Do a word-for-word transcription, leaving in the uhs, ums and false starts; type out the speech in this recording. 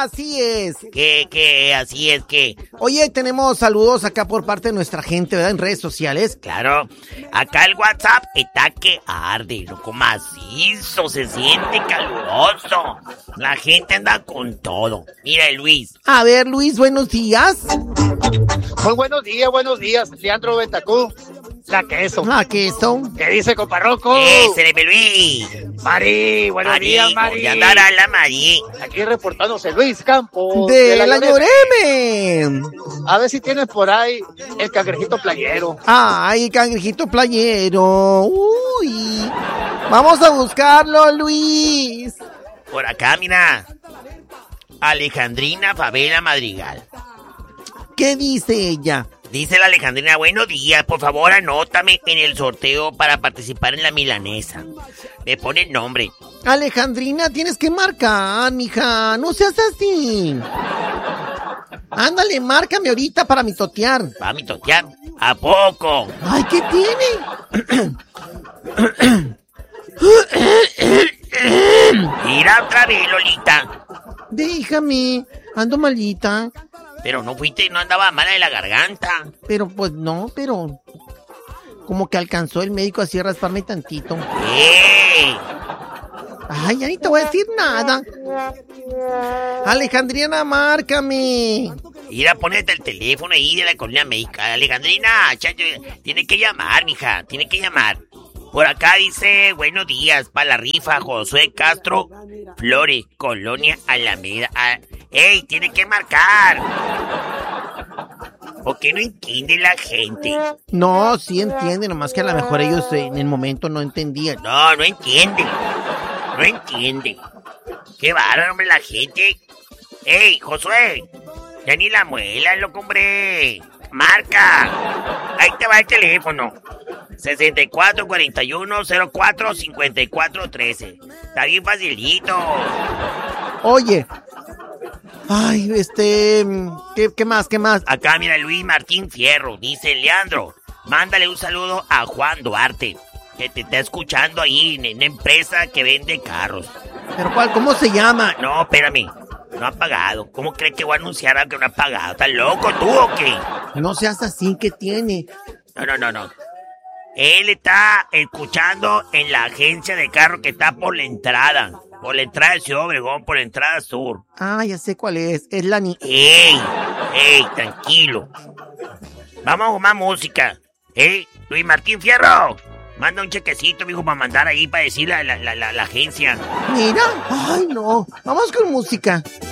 así es. Que, que, así es que... Oye, tenemos saludos acá por parte de nuestra gente, ¿verdad? En redes sociales. Claro, acá el WhatsApp está que arde, loco, macizo, se siente caluroso. La gente anda con todo. Mira, Luis. A ver, Luis, buenos días. Muy buenos días, buenos días, Leandro Betacú. La queso. La queso. ¿Qué dice, comparroco? ¡Ese de Luis! Mari, buenos Mari, días, Mari. ya andará la Mari. Aquí reportándose Luis Campos. De, de la, la Lloreme. Lloreme. A ver si tienes por ahí el cangrejito playero. Ay, cangrejito playero. Uy. Vamos a buscarlo, Luis. Por acá, mira. Alejandrina Favela Madrigal. ¿Qué dice ella? Dice la Alejandrina, buenos días, por favor anótame en el sorteo para participar en la milanesa. Me pone el nombre. Alejandrina, tienes que marcar, mija. No seas así. Ándale, márcame ahorita para mitotear. ¿Para mitotear? ¿A poco? Ay, ¿qué tiene? Mira otra vez, Lolita. Déjame, ando malita. Pero no fuiste, no andaba mala de la garganta. Pero pues no, pero... Como que alcanzó el médico así a rasparme tantito. ¡Eh! Ay, ya ni te voy a decir nada. Alejandrina, márcame. Mira, ponete el teléfono ahí de la colonia médica. Alejandrina, chacho, tiene que llamar, mija, tiene que llamar. Por acá dice, buenos días, para la rifa, Josué Castro Flores, Colonia Alameda. Ah, ¡ey, tiene que marcar! ¿Por qué no entiende la gente? No, sí entiende, nomás que a lo mejor ellos en el momento no entendían. No, no entiende. No entiende. Qué bárbaro, hombre, la gente. ¡Ey, Josué! Ya ni la muela, loco, hombre. ¡Marca! Ahí te va el teléfono. sesenta y cuatro, cuarenta y uno, cero cuatro, cincuenta y cuatro, trece. Está bien facilito. Oye. Ay, este... ¿Qué, qué más, qué más? Acá mira Luis Martín Fierro. Dice, Leandro, mándale un saludo a Juan Duarte, que te está escuchando ahí en una empresa que vende carros. ¿Pero cuál? ¿Cómo se llama? No, espérame. No ha pagado. ¿Cómo cree que voy a anunciar algo que no ha pagado? ¿Estás loco tú o qué? No seas así, ¿qué tiene? No, no, no, no. Él está escuchando en la agencia de carro que está por la entrada. Por la entrada de Ciudad Obregón, por la entrada sur. Ah, ya sé cuál es. Es la ni... ¡Ey! ¡Ey! Tranquilo. Vamos con más música. ¡Ey! Luis Martín Fierro. Manda un chequecito, mijo, para mandar ahí, para decir la, la, la, la, la agencia. Mira. Ay, no. Vamos con música.